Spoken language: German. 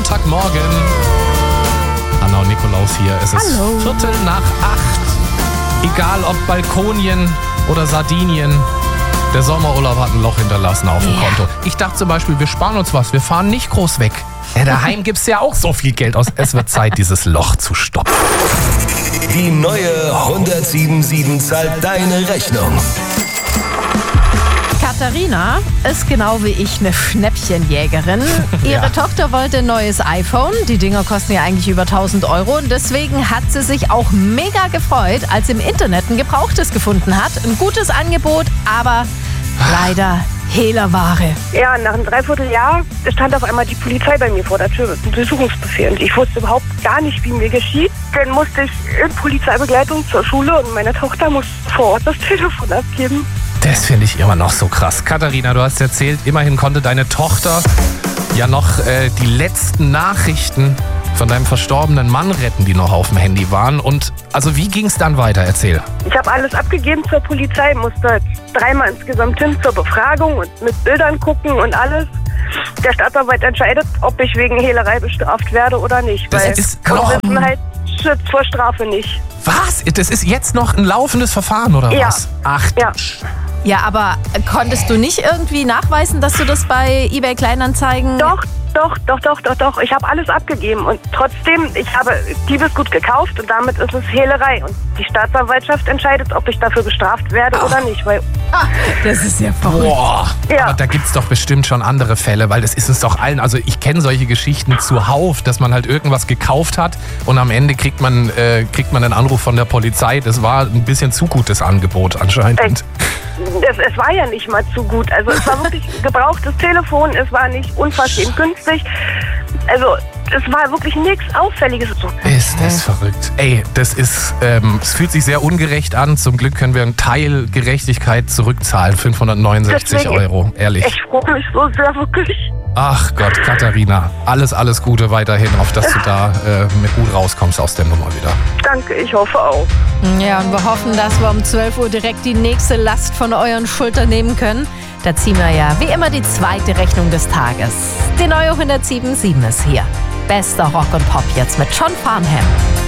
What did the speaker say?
Montagmorgen. Anna und Nikolaus hier. Es ist 7:45. Egal ob Balkonien oder Sardinien, der Sommerurlaub hat ein Loch hinterlassen auf dem Konto. Ich dachte zum Beispiel, wir sparen uns was, wir fahren nicht groß weg. Ja, daheim gibt's ja auch so viel Geld aus. Es wird Zeit, dieses Loch zu stoppen. Die neue 107.7 zahlt deine Rechnung. Katharina ist genau wie ich eine Schnäppchenjägerin. Ihre Tochter wollte ein neues iPhone. Die Dinger kosten ja eigentlich über 1.000 Euro. Und deswegen hat sie sich auch mega gefreut, als sie im Internet ein Gebrauchtes gefunden hat. Ein gutes Angebot, aber leider Hehlerware. Ja, nach einem Dreivierteljahr stand auf einmal die Polizei bei mir vor der Tür mit einem Durchsuchungsbefehl. Und ich wusste überhaupt gar nicht, wie mir geschieht. Dann musste ich in Polizeibegleitung zur Schule und meine Tochter musste vor Ort das Telefon abgeben. Das finde ich immer noch so krass. Katharina, du hast erzählt, immerhin konnte deine Tochter ja noch die letzten Nachrichten von deinem verstorbenen Mann retten, die noch auf dem Handy waren. Und also wie ging es dann weiter? Erzähl. Ich habe alles abgegeben zur Polizei, musste 3-mal insgesamt hin zur Befragung und mit Bildern gucken und alles. Der Staatsanwalt entscheidet, ob ich wegen Hehlerei bestraft werde oder nicht. Das weil ist noch Unwissenheit schützt vor Strafe nicht. Was? Das ist jetzt noch ein laufendes Verfahren, oder Ja. was? Ach, Ja. Ja, aber konntest du nicht irgendwie nachweisen, dass du das bei eBay Kleinanzeigen... Doch. Ich habe alles abgegeben und trotzdem, ich habe Diebesgut gekauft und damit ist es Hehlerei. Und die Staatsanwaltschaft entscheidet, ob ich dafür bestraft werde oder nicht. Weil, Das ist ja verrückt. boah. Ja. Aber da gibt's doch bestimmt schon andere Fälle, weil das ist uns doch allen, also ich kenne solche Geschichten zuhauf, dass man halt irgendwas gekauft hat und am Ende kriegt man einen Anruf von der Polizei. Das war ein bisschen zu gutes Angebot anscheinend. es war ja nicht mal zu gut. Also es war wirklich ein gebrauchtes Telefon, es war nicht unverschämt günstig. Also es war wirklich nichts Auffälliges. Ist das verrückt. Ey, das ist, es fühlt sich sehr ungerecht an. Zum Glück können wir einen Teil Gerechtigkeit zurückzahlen. 569 Deswegen, Euro, ehrlich. Ich freue mich so sehr, wirklich. Ach Gott, Katharina, alles Gute weiterhin, auf dass du da mit gut rauskommst aus der Nummer wieder. Danke, ich hoffe auch. Ja, und wir hoffen, dass wir um 12 Uhr direkt die nächste Last von euren Schultern nehmen können. Da ziehen wir ja wie immer die zweite Rechnung des Tages. Die neue 107.7 ist hier. Bester Rock und Pop jetzt mit John Farnham.